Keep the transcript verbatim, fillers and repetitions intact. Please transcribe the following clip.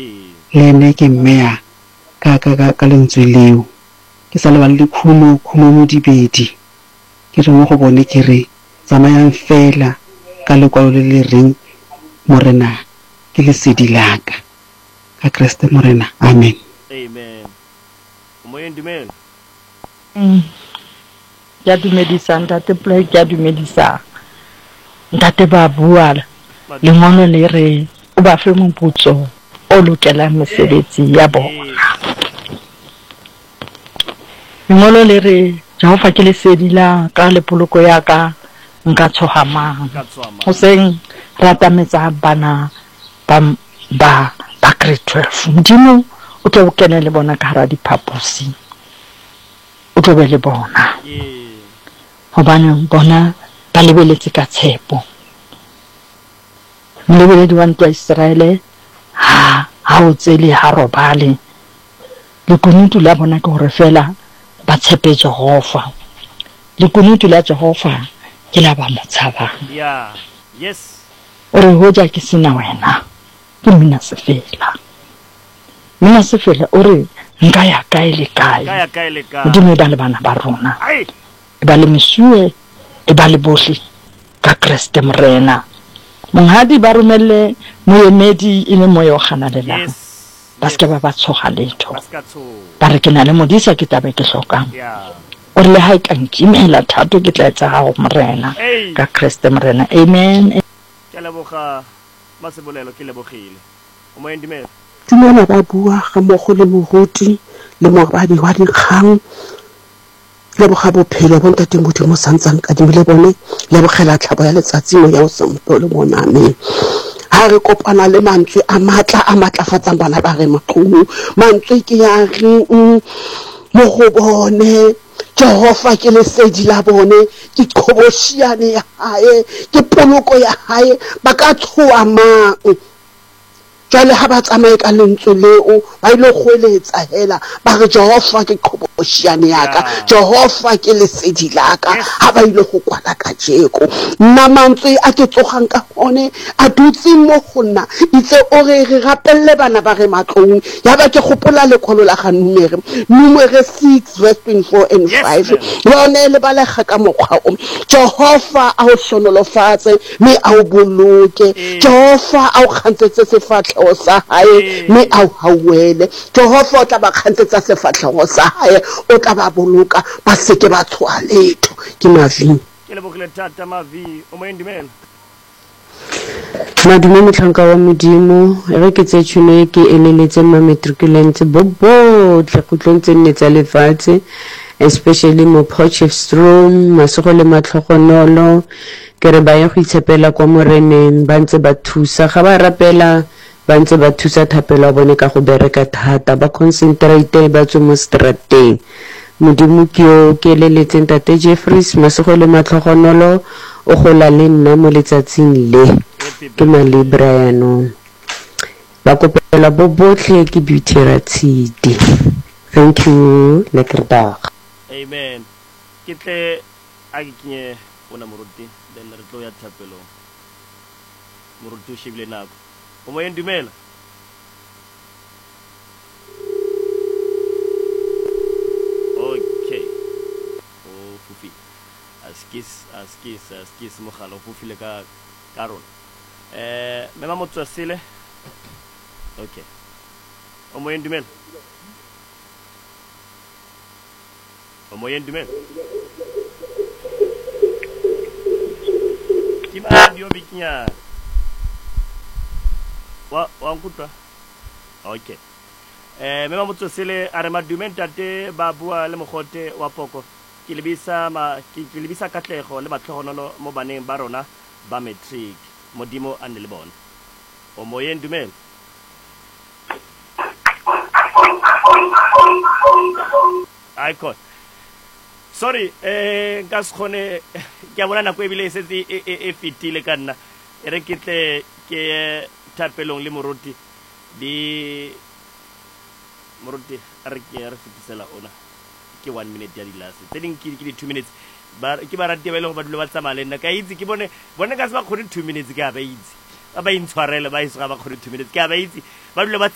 le ene ke mmea ka ka ka ka lentswe leo ke sa le ba le khumo khumo mo dibedi ke re mo go bone ke re tsamayang fela ka lekwalo le le reng morena ke le sedilaka ka Kriste morena amen amen moyeng dumela mm ya dumedisa ntate plek ya dumedisa ntate ba bua le ngolo le re o ba fe moputso o lokelang mesebetsi ya bona ngolo le re Jehova ke le sedila ka lepoloko ya ka nka tshoga mang go seng rata metsa bana ba ba ba grade twelve modimo o tlo o kene le bona ka hara diphaposi o tlo be le bona hobane bona ba lebeletse ka tshepo molebeledi wa ntwa Israele ha ha o tsele ha robale le kunutu la bona ke hore fela ba tshepe Jehova le kunutu la Jehova ke la ba motshaba yeah yes o re hoja ke sina wena ke mina sefela mina sefela o re nka ya kae le kae ka ya kae le kae modimo ba le bana ba rona ai e ba le mesue e ba le bohle ka Kriste morena monghadi ba romelle moemedi e le moyo gana le la yes ba ska ba ba tshoga letho baska tso ba re ke na le modisa ke tabe ke hlokang yeah o re le ha ka nkimela thato ke tla etsa ha go morena Hey. ka Kriste morena amen ke leboga masebolelo ke lebogile o moyeng dumela dumela ba bua ga mogo le moruti le moradi wa dikgang le boga bophelo bo ntate modimo santsang ka dimile bone le bogela tlhabo ya letsatsi mo ya o sempo le moname ha re kopana le mantswe a matla a matlafatsang bana ba re maqhunu mantswe ke ya re mo go bone Jehova ke lesedi la bone ke qhoboshiane ya hae ke poloko ya hae ba ka tshoa mang jale ha ba tsamaye ka lentswe leo ba ile go eletsa hela ba re Jehova ke qhoboshiane ya ka Jehova ke lesedi la ka ha ba ile go kwala ka jeko nna mantswe a ke tsogang ka one a dutse mo gonna itse o re re rapelle bana ba re matlong ya ba ke gopola lekholo la ga numere numere six verse twenty-four and five lone le ba le ga ka mokgwa o Jehova a o hlonolofatse me a o boloke Jehova a o kgantetse sefatlhego sa hae me a o hauele Jehova o tla ba kgantsetsa sefatlhego sa hae o tla ba boloka ba seke ba tshoa letho ke mavi ke lebogile thata mavi o moyeng dumela madume motlhanka wa modimo re ke tse tshune ke eleletse ma matriculants bo botle go tlontse nne tsa lefatshe especially mo Potchefstroom masogo le matlhogonolo ke re ba ya go itshepela kwa moreneng ba ntse ba thusa ga ba rapela ba ntse ba thusa thapelo bone ka go bereka thata ba concentrate ba tswe mo strateng modimo ke o ke leletseng tate Jeffries masogo le matlhogonolo o gola le nna mo letsatsing le ke malibra yanong ba kopela bo botlhe ke beauty ratshidi thank you lekrdag amen ke tle a ke kenye bona moruti then re tlo ya thapelo moruti o shebile nako o moyeng dumela okay o fufi askis askis askis mogala o fufile ka karolo eh mema motswa sele okay o moyeng dumela o moyeng dumela kima dio bikinya wa wa nkutwa okay eh mema motso sele a re madumen tate ba bua le mogote wa poko ke lebisa ma ke lebisa katlego le matlhogonolo mo baneng ba rona ba matric modimo a ne le bona o moyeng dumela icon sorry eh ka se khone ke bona nako e bile se e fitile ka nna e re ke tle ke thapelong le moruti di moruti a re ke re fitisela ona ke one minute ya dilase tse ding ke di two minutes ba ke ba rate ba ile go ba dilo ba tsamaya le nna ka itse ke bone bone ka se ba khone two minutes ke a ba itse ba ba intshwarela ba isa ba khone two minutes ke a ba itse ba dilo ba